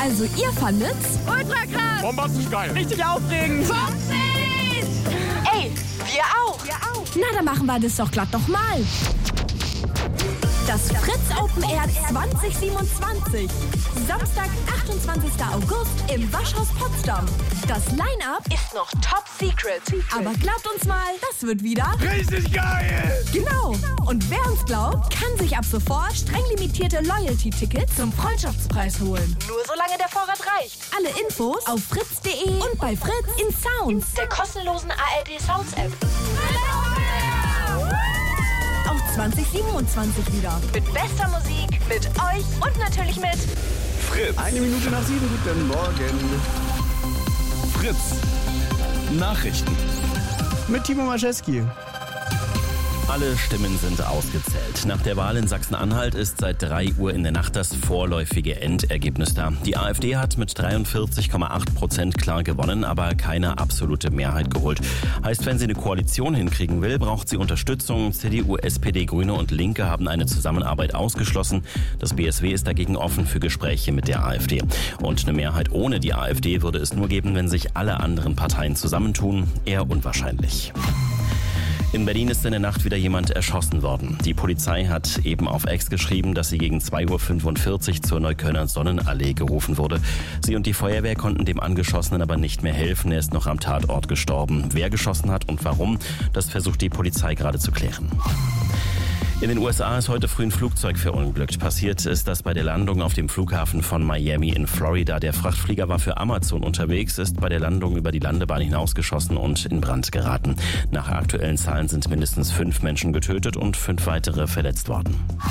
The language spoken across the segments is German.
Also ihr fandet's? Ultra krass! Bombastisch geil! Richtig aufregend! 50! Ey, wir auch! Na, dann machen wir das doch glatt nochmal. Das Fritz Open Air 2027. Samstag, 28. August im Waschhaus Potsdam. Das Line-Up Ist noch top secret. aber glaubt uns mal, das wird wieder Richtig geil! genau. Und wer uns glaubt, kann sich ab sofort streng limitierte Loyalty-Tickets zum Freundschaftspreis holen. Nur solange der Vorrat reicht. Alle Infos auf fritz.de und bei Fritz in Sounds. Der kostenlosen ARD Sounds App. Auch 2027 wieder. Mit bester Musik, mit euch und natürlich mit Fritz. 1 Minute nach 7, guten Morgen. Fritz. Nachrichten. Mit Timo Maschewski. Alle Stimmen sind ausgezählt. Nach der Wahl in Sachsen-Anhalt ist seit 3 Uhr in der Nacht das vorläufige Endergebnis da. Die AfD hat mit 43,8% klar gewonnen, aber keine absolute Mehrheit geholt. Heißt, wenn sie eine Koalition hinkriegen will, braucht sie Unterstützung. CDU, SPD, Grüne und Linke haben eine Zusammenarbeit ausgeschlossen. Das BSW ist dagegen offen für Gespräche mit der AfD. Und eine Mehrheit ohne die AfD würde es nur geben, wenn sich alle anderen Parteien zusammentun. Eher unwahrscheinlich. In Berlin ist in der Nacht wieder jemand erschossen worden. Die Polizei hat eben auf X geschrieben, dass sie gegen 2:45 Uhr zur Neuköllner Sonnenallee gerufen wurde. Sie und die Feuerwehr konnten dem Angeschossenen aber nicht mehr helfen. Er ist noch am Tatort gestorben. Wer geschossen hat und warum, das versucht die Polizei gerade zu klären. In den USA ist heute früh ein Flugzeug verunglückt. Passiert ist das bei der Landung auf dem Flughafen von Miami in Florida. Der Frachtflieger war für Amazon unterwegs, ist bei der Landung über die Landebahn hinausgeschossen und in Brand geraten. Nach aktuellen Zahlen sind mindestens 5 Menschen getötet und 5 weitere verletzt worden.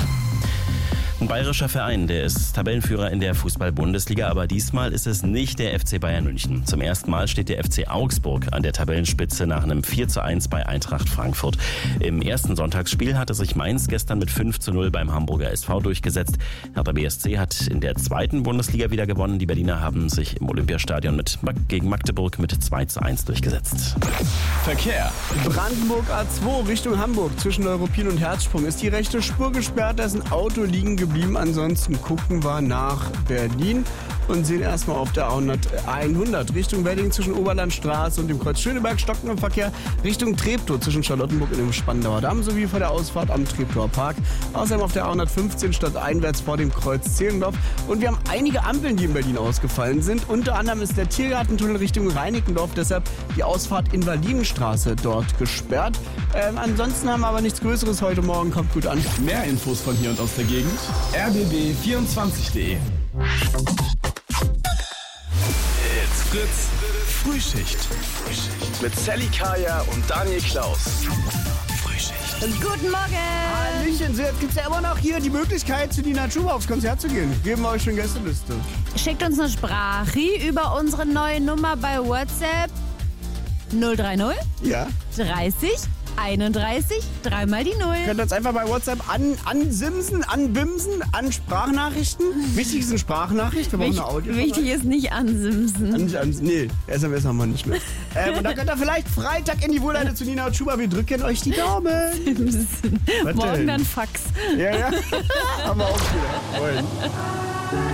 Ein bayerischer Verein, der ist Tabellenführer in der Fußball-Bundesliga, aber diesmal ist es nicht der FC Bayern München. Zum ersten Mal steht der FC Augsburg an der Tabellenspitze nach einem 4:1 bei Eintracht Frankfurt. Im ersten Sonntagsspiel hatte sich Mainz gestern mit 5:0 beim Hamburger SV durchgesetzt. Hertha BSC hat in der zweiten Bundesliga wieder gewonnen. Die Berliner haben sich im Olympiastadion gegen Magdeburg mit 2:1 durchgesetzt. Verkehr. Brandenburg A2 Richtung Hamburg zwischen Neuruppin und Herzsprung ist die rechte Spur gesperrt, da ist ein Auto liegen geblieben. Ansonsten gucken wir nach Berlin und sehen erstmal auf der A100 Richtung Wedding zwischen Oberlandstraße und dem Kreuz Schöneberg stocken im Verkehr Richtung Treptow zwischen Charlottenburg und dem Spandauer Damm sowie vor der Ausfahrt am Treptower Park. Außerdem auf der A115 stadteinwärts vor dem Kreuz Zehlendorf. Und wir haben einige Ampeln, die in Berlin ausgefallen sind. Unter anderem ist der Tiergartentunnel Richtung Reinickendorf, deshalb die Ausfahrt Invalidenstraße dort gesperrt. Ansonsten haben wir aber nichts Größeres heute Morgen. Kommt gut an. Mehr Infos von hier und aus der Gegend. rbb24.de. It's Fritz. Frühschicht. Mit Sally Kaya und Daniel Klaus. Frühschicht. Guten Morgen. Hallöchen, so jetzt gibt es ja immer noch hier die Möglichkeit, zu Nina Chuba aufs Konzert zu gehen. Geben wir euch schon Gästeliste. Schickt uns eine Sprache über unsere neue Nummer bei WhatsApp 030 Ja. 30 31 3 die 0. Könnt ihr uns einfach bei WhatsApp ansimsen, anbimsen, an Sprachnachrichten. Wichtig ist eine Sprachnachricht, wir brauchen eine Audio. Wichtig ist nicht ansimsen. Nee, SMS haben wir nicht mehr. Und dann könnt ihr vielleicht Freitag in die Wohlleite zu Nina und Schuber. Wir drücken euch die Daumen. Was Morgen denn? dann Fax. Ja, haben wir auch wieder. Wollen.